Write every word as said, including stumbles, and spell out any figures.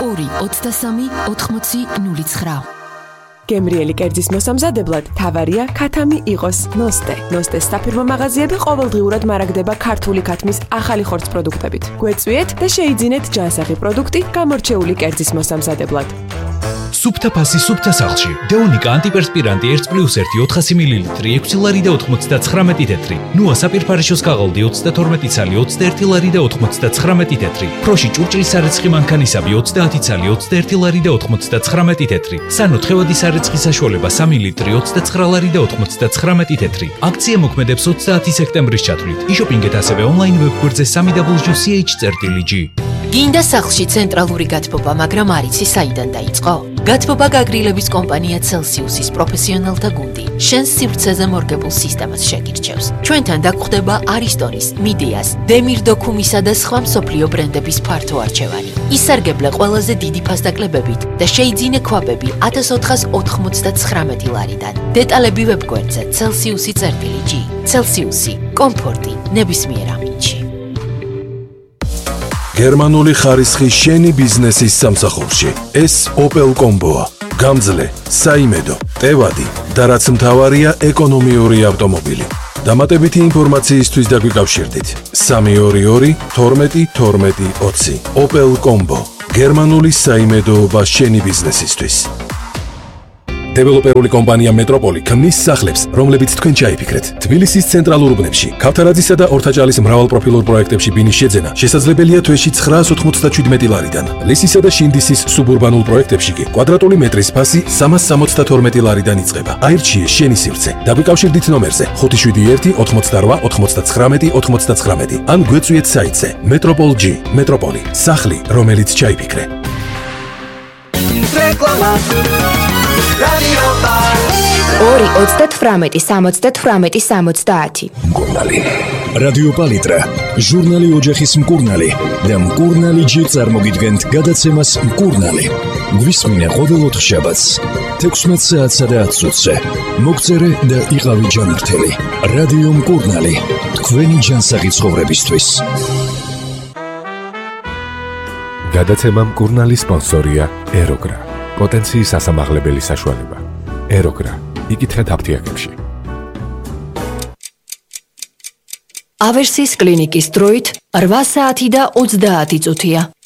ორი ოცდასამი ოთხმოცი ნული ცხრა. გემრიელი კერძის მოსამზადებლად თავარია ქათამი იყოს ნოსტე. ნოსტეს საფირმო მაღაზიები ყოველდღიურად მარაგდება ქართული ქათმის ახალი ხორცს პროდუქტებით. გვეწვიეთ და შეიძინეთ ჯანსაღი პროდუქტი გამორჩეული კერძის მოსამზადებლად. სუფთა ფასი სუფთა სახლში. დეონიკა ანტიპერსპირანტი ერთ პლუს ერთი ოთხასი მილილიტრი ექვსი ლარი და ოთხმოცდაცხრამეტი თეთრი. ნუა საპირფარეშოს ქაღალდი ოცდათორმეტი ცალი ოცდაერთი ლარი და ოთხმოცდაცხრამეტი თეთრი. ფროში ჭურჭლის სარეცხი მანქანისაბი ოცდაათი ცალი ოცდაერთი ლარი და ოთხმოცდაცხრამეტი თეთრი. სანო თხევადი სარეცხი საშუალება სამი ლიტრი ოცდაცხრა ლარი და ოთხმოცდაცხრამეტი თეთრი. აქცია მოქმედებს ოცდაათი სექტემბრის ჩათვლით. იშოპინგეთ ასევე ონლაინ ვებგვერდზე სამი დაბლიუ სი ეიჩ წერტილი ჯი. გინდა სახლში ცენტრალური გათბობა, მაგრამ არ იცი საიდან დაიწყო? გათბობა გაგრილების კომპანია Celsius-ის პროფესიონალთა გუნდი შენს სივრცეზე მორგებულ სისტემას შეგირჩევს. ჩვენთან დაგხვდება არისტონის, მიდეას, დემირდოქუმისა და სხვა მსოფლიო ბრენდების ფართო არჩევანი. ისარგებლე ყველაზე დიდი ფასდაკლებებით და შეიძინე ქვაბები ათას ოთხას ოთხმოცდაცხრამეტი ლარიდან. დეტალები ვებგვერდზე Celsius-ი წერტილი ჯი. Celsius-ი კომფორტი ნებისმიერ ამინდში. გერმანული ხარისხი შენი ბიზნესის სამსახურში. ეს Opel Combo-ა. გამძლე, საიმედო, ტევადი და რაც მთავარია ეკონომიური ავტომობილი. დამატებითი ინფორმაციისთვის დაგვიკავშირდით. სამი ორი ორი თორმეტი თორმეტი ოცი. Opel Combo. გერმანული საიმედოობა შენი ბიზნესისთვის. დეველოპერული კომპანია მეტროპოლი ქმნის სახლებს, რომლებიც თქვენ ჩაიფიქრეთ. თბილისის ცენტრალურ უბნებში, ქავთარაძისა და ორთაჭალის მრავალპროფილურ პროექტებში ბინის შეძენა შესაძლებელია თვეში ცხრაას ოთხმოცდაშვიდმეტი ლარიდან. ლისისა და შინდისის სუბურბანულ პროექტებში კი კვადრატული მეტრის ფასი სამას სამოცდათორმეტი ლარიდან იწყება. აირჩიე შენი სივრცე. დაგვიკავშირდით ნომერზე ხუთი შვიდი ერთი ოთხმოცდარვა ოცდაათი ოცდაათი ან გვეწვიეთ საიტზე Metropol G. მეტროპოლი. სახლი, რომელიც ჩაიფიქრე. რეკლამა ორი ოცდათვრამეტი სამოცდათვრამეტი სამოცდაათი. მკურნალი. რადიო პალიტრა, ჟურნალი ოჯახის მკურნალი და მკურნალი ჯი წარმოგიდგენთ გადაცემას მკურნალი. გვისმინე ყოველ ოთხშაბათს, თექვსმეტ საათსა და ათ წუთზე. მოგწერე და იყავი ჯანმრთელი. რადიო მკურნალი, თქვენი ჯანსაღი ცხოვრებისთვის. გადაცემა მკურნალი სპონსორია ეროგრა. პოტენციის ასამაღლებელი საშუალება. ეროგრა. იკითხეთ აფთიაქებში. ავერსის კლინიკის დროით რვა საათი და ოცდაათი წუთია.